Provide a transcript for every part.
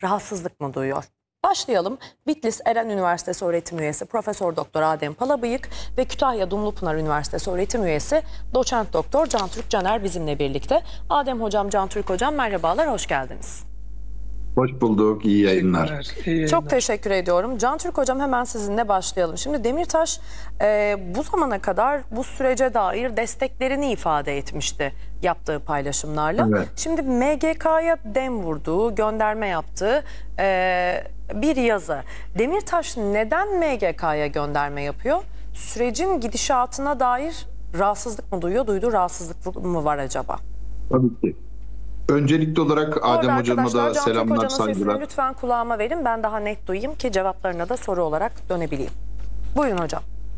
rahatsızlık mı duyuyor? Başlayalım. Bitlis Eren Üniversitesi öğretim üyesi Profesör Doktor Adem Palabıyık ve Kütahya Dumlupınar Üniversitesi öğretim üyesi Doçent Doktor Cantürk Caner bizimle birlikte. Adem hocam, Cantürk hocam merhabalar, hoş geldiniz. Hoş bulduk, iyi yayınlar. Çok teşekkür ediyorum. Cantürk hocam, hemen sizinle başlayalım. Şimdi Demirtaş bu zamana kadar bu sürece dair desteklerini ifade etmişti yaptığı paylaşımlarla. Evet. Şimdi MGK'ya dem vurduğu, gönderme yaptığı bir yazı. Demirtaş neden MGK'ya gönderme yapıyor? Sürecin gidişatına dair rahatsızlık mı duyuyor? Duyduğu rahatsızlık mı var acaba? Tabii ki. Öncelikli olarak Adem hocama da selamlar, saygılar. Lütfen kulağıma verin, ben daha net duyayım ki cevaplarına da soru olarak dönebileyim. Buyurun hocam.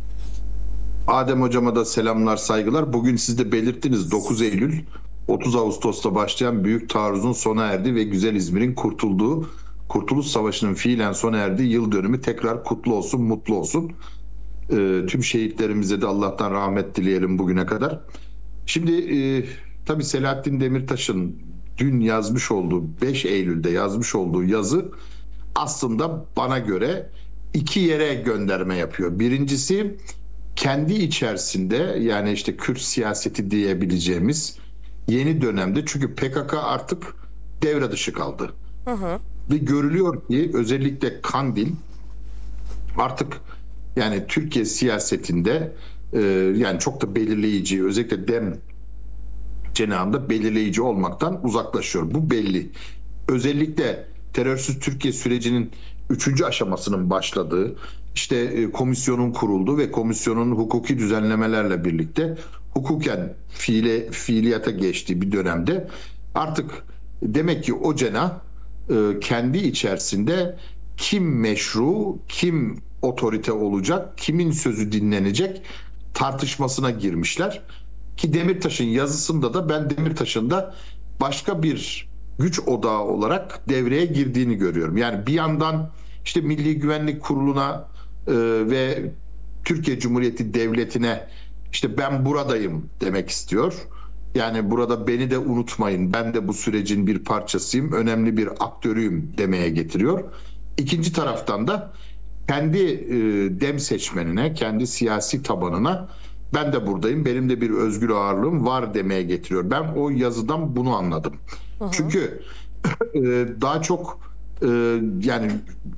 Adem hocama da selamlar, saygılar. Bugün siz de belirttiniz, 9 Eylül 30 Ağustos'ta başlayan büyük taarruzun sona erdi ve güzel İzmir'in kurtulduğu, Kurtuluş Savaşı'nın fiilen sona erdiği yıl dönümü tekrar kutlu olsun, mutlu olsun. Tüm şehitlerimize de Allah'tan rahmet dileyelim bugüne kadar. Şimdi tabii Selahattin Demirtaş'ın dün yazmış olduğu, 5 Eylül'de yazmış olduğu yazı aslında bana göre iki yere gönderme yapıyor. Birincisi kendi içerisinde, yani işte Kürt siyaseti diyebileceğimiz yeni dönemde, çünkü PKK artık devre dışı kaldı. Ve görülüyor ki özellikle Kandil artık, yani Türkiye siyasetinde yani çok da belirleyici, özellikle DEM cenahında belirleyici olmaktan uzaklaşıyor. Bu belli. Özellikle terörsüz Türkiye sürecinin 3. aşamasının başladığı, işte komisyonun kurulduğu ve komisyonun hukuki düzenlemelerle birlikte hukuken fiiliyata geçtiği bir dönemde artık demek ki o cenah kendi içerisinde kim meşru, kim otorite olacak, kimin sözü dinlenecek tartışmasına girmişler. Ki Demirtaş'ın yazısında da ben Demirtaş'ın da başka bir güç odağı olarak devreye girdiğini görüyorum. Yani bir yandan işte Milli Güvenlik Kurulu'na ve Türkiye Cumhuriyeti Devleti'ne işte ben buradayım demek istiyor. Yani burada beni de unutmayın, ben de bu sürecin bir parçasıyım, önemli bir aktörüyüm demeye getiriyor. İkinci taraftan da kendi dem seçmenine, kendi siyasi tabanına ben de buradayım, benim de bir özgür ağırlığım var demeye getiriyor. Ben o yazıdan bunu anladım. Çünkü daha çok yani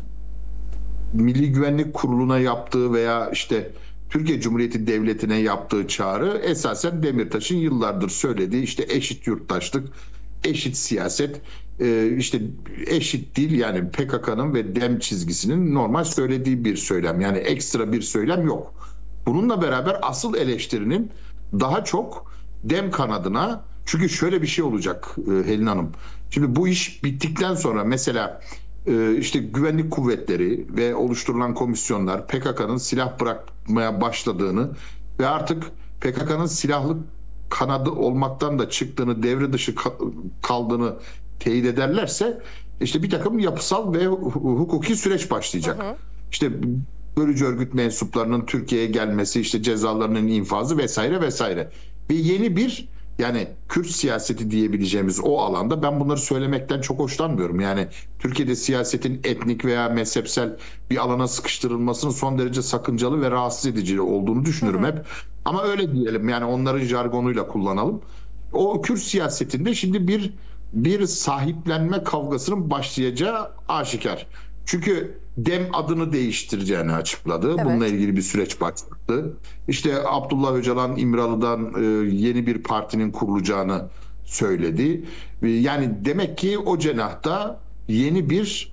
Milli Güvenlik Kurulu'na yaptığı veya işte Türkiye Cumhuriyeti Devleti'ne yaptığı çağrı esasen Demirtaş'ın yıllardır söylediği işte eşit yurttaşlık, eşit siyaset, işte eşit dil, yani PKK'nın ve DEM çizgisinin normal söylediği bir söylem. Yani ekstra bir söylem yok. Bununla beraber asıl eleştirinin daha çok DEM kanadına, çünkü şöyle bir şey olacak Helin Hanım. Şimdi bu iş bittikten sonra mesela işte güvenlik kuvvetleri ve oluşturulan komisyonlar PKK'nın silah bırakmaya başladığını ve artık PKK'nın silahlı kanadı olmaktan da çıktığını, devre dışı kaldığını teyit ederlerse işte bir takım yapısal ve hukuki süreç başlayacak. İşte bölücü örgüt mensuplarının Türkiye'ye gelmesi, işte cezalarının infazı vesaire vesaire. Ve yeni bir, yani Kürt siyaseti diyebileceğimiz o alanda ben bunları söylemekten çok hoşlanmıyorum. Yani Türkiye'de siyasetin etnik veya mezhepsel bir alana sıkıştırılmasının son derece sakıncalı ve rahatsız edici olduğunu düşünürüm hep. Ama öyle diyelim, yani onların jargonuyla kullanalım. O Kürt siyasetinde şimdi bir sahiplenme kavgasının başlayacağı aşikar. Çünkü DEM adını değiştireceğini açıkladı. Evet. Bununla ilgili bir süreç başladı. İşte Abdullah Öcalan İmralı'dan yeni bir partinin kurulacağını söyledi. Yani demek ki o cenahta yeni bir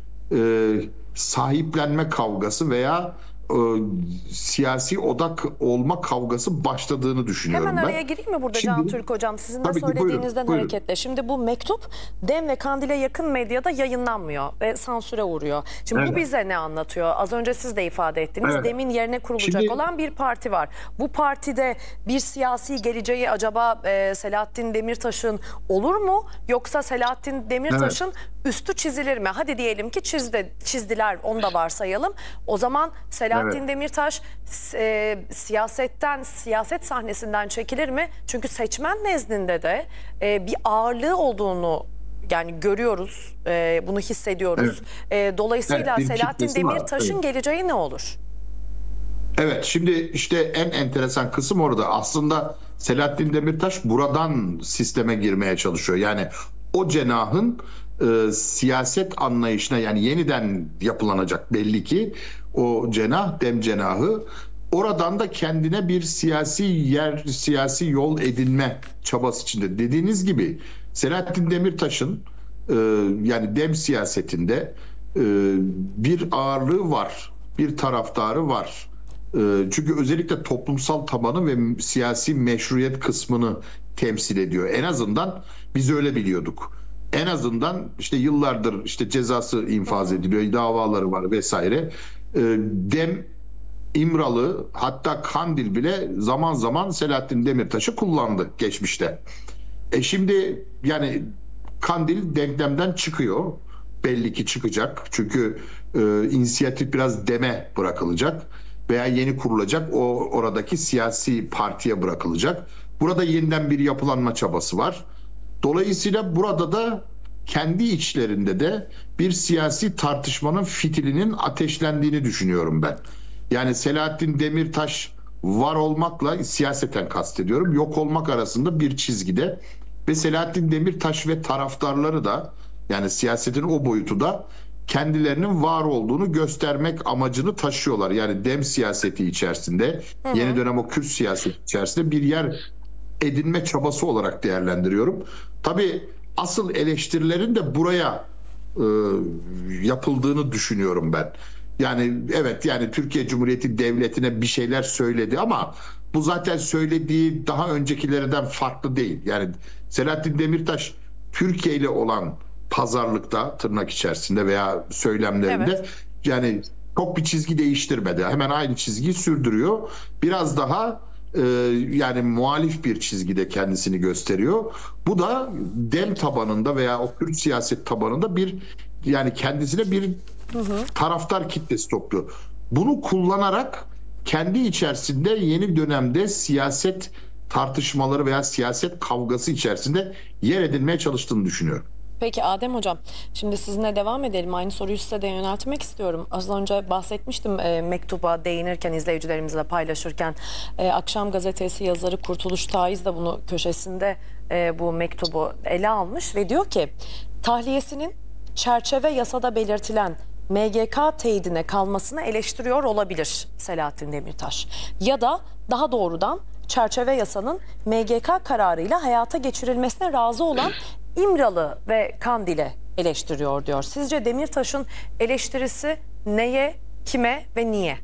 sahiplenme kavgası veya siyasi odak olma kavgası başladığını düşünüyorum ben. Hemen araya gireyim mi burada Cantürk hocam? Sizin de söylediğinizden hareketle. Şimdi bu mektup DEM ve Kandil'e yakın medyada yayınlanmıyor ve sansüre uğruyor. Şimdi bu bize ne anlatıyor? Az önce siz de ifade ettiniz. DEM'in yerine kurulacak olan bir parti var. Bu partide bir siyasi geleceği acaba Selahattin Demirtaş'ın olur mu? Yoksa Selahattin Demirtaş'ın üstü çizilir mi? Hadi diyelim ki çizdiler, onu da varsayalım. O zaman Selahattin Demirtaş siyaset sahnesinden çekilir mi? Çünkü seçmen nezdinde de bir ağırlığı olduğunu Yani görüyoruz, bunu hissediyoruz. Dolayısıyla Evet, bir Selahattin kitlesi var. Demirtaş'ın Evet. geleceği ne olur? Evet, şimdi işte en enteresan kısım orada. Aslında Selahattin Demirtaş buradan sisteme girmeye çalışıyor. Yani o cenahın siyaset anlayışına, yani yeniden yapılanacak belli ki o cenah, dem cenahı, oradan da kendine bir siyasi yer, siyasi yol edinme çabası içinde. Dediğiniz gibi Selahattin Demirtaş'ın e, yani dem siyasetinde e, bir ağırlığı var, bir taraftarı var. Çünkü özellikle toplumsal tabanı ve siyasi meşruiyet kısmını temsil ediyor. En azından biz öyle biliyorduk. En azından işte yıllardır işte cezası infaz ediliyor, davaları var vesaire. Dem, İmralı, hatta Kandil bile zaman zaman Selahattin Demirtaş'ı kullandı geçmişte. Şimdi yani Kandil denklemden çıkıyor. Belli ki çıkacak. Çünkü inisiyatif biraz deme bırakılacak veya yeni kurulacak o oradaki siyasi partiye bırakılacak. Burada yeniden bir yapılanma çabası var. Dolayısıyla burada da kendi içlerinde de bir siyasi tartışmanın fitilinin ateşlendiğini düşünüyorum ben. Yani Selahattin Demirtaş var olmakla, siyaseten kastediyorum, yok olmak arasında bir çizgide ve Selahattin Demirtaş ve taraftarları da, yani siyasetin o boyutu da kendilerinin var olduğunu göstermek amacını taşıyorlar. Yani dem siyaseti içerisinde, yeni dönem o Kürt siyaseti içerisinde bir yer edinme çabası olarak değerlendiriyorum. Tabii asıl eleştirilerin de buraya yapıldığını düşünüyorum ben. Yani evet, yani Türkiye Cumhuriyeti Devleti'ne bir şeyler söyledi ama bu zaten söylediği daha öncekilerden farklı değil. Yani Selahattin Demirtaş Türkiye ile olan pazarlıkta, tırnak içerisinde, veya söylemlerinde yani çok bir çizgi değiştirmedi. Hemen aynı çizgiyi sürdürüyor. Biraz daha yani muhalif bir çizgide kendisini gösteriyor. Bu da dem tabanında veya o Kürt siyaset tabanında bir, yani kendisine bir taraftar kitlesi topluyor. Bunu kullanarak kendi içerisinde yeni dönemde siyaset tartışmaları veya siyaset kavgası içerisinde yer edinmeye çalıştığını düşünüyorum. Peki Adem Hocam, şimdi sizinle devam edelim. Aynı soruyu size de yöneltmek istiyorum. Az önce bahsetmiştim mektuba değinirken, izleyicilerimizle paylaşırken. Akşam Gazetesi yazarı Kurtuluş Taiz de bunu köşesinde bu mektubu ele almış ve diyor ki tahliyesinin çerçeve yasada belirtilen MGK teyidine kalmasını eleştiriyor olabilir Selahattin Demirtaş. Ya da daha doğrudan çerçeve yasanın MGK kararıyla hayata geçirilmesine razı olan İmralı ve Kandil'e eleştiriyor diyor. Sizce Demirtaş'ın eleştirisi neye, kime ve niye?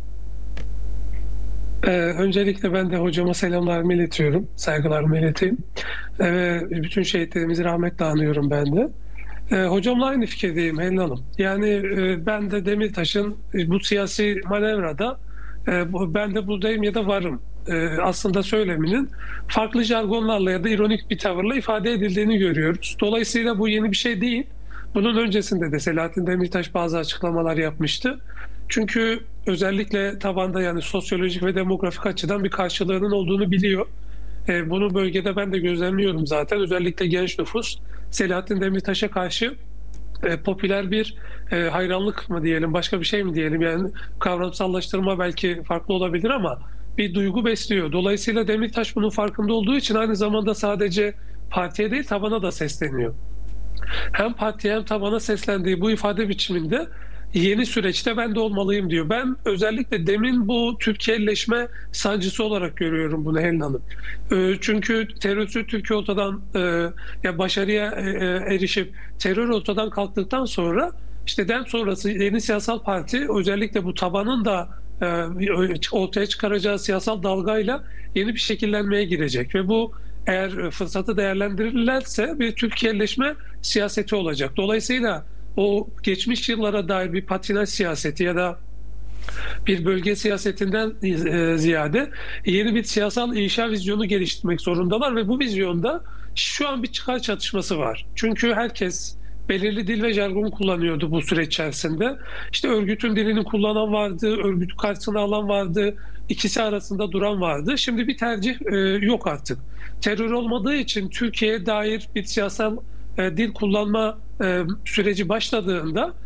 Öncelikle ben de hocama selamlarımı iletiyorum, saygılarımı ileteyim. Ve bütün şehitlerimizi rahmetle anıyorum ben de. Hocamla aynı fikirdeyim Helin Hanım. Yani ben de Demirtaş'ın bu siyasi manevrada ben de buradayım ya da varım. Aslında söyleminin farklı jargonlarla ya da ironik bir tavırla ifade edildiğini görüyoruz. Dolayısıyla bu yeni bir şey değil. Bunun öncesinde de Selahattin Demirtaş bazı açıklamalar yapmıştı. Çünkü özellikle tabanda, yani sosyolojik ve demografik açıdan bir karşılığının olduğunu biliyor. Bunu bölgede ben de gözlemliyorum zaten. Özellikle genç nüfus Selahattin Demirtaş'a karşı popüler bir hayranlık mı diyelim, başka bir şey mi diyelim, yani kavramsallaştırma belki farklı olabilir ama bir duygu besliyor. Dolayısıyla Demirtaş bunun farkında olduğu için aynı zamanda sadece partiye değil tabana da sesleniyor. Hem partiye hem tabana seslendiği bu ifade biçiminde yeni süreçte ben de olmalıyım diyor. Ben özellikle demin bu Türkiye'leşme sancısı olarak görüyorum bunu Helin Hanım. Çünkü terörsüz Türkiye ortadan ya başarıya erişip terör ortadan kalktıktan sonra işte dem sonrası yeni siyasal parti özellikle bu tabanın da ortaya çıkaracağı siyasal dalgayla yeni bir şekillenmeye girecek ve bu eğer fırsatı değerlendirirlerse bir Türkiye'leşme siyaseti olacak. Dolayısıyla o geçmiş yıllara dair bir patinaj siyaseti ya da bir bölge siyasetinden ziyade yeni bir siyasal inşa vizyonu geliştirmek zorundalar ve bu vizyonda şu an bir çıkar çatışması var. Çünkü herkes belirli dil ve jargon kullanıyordu bu süreç içerisinde. İşte örgütün dilini kullanan vardı, örgütü karşısına alan vardı, ikisi arasında duran vardı. Şimdi bir tercih yok artık. Terör olmadığı için Türkiye'ye dair bir siyasal dil kullanma süreci başladığında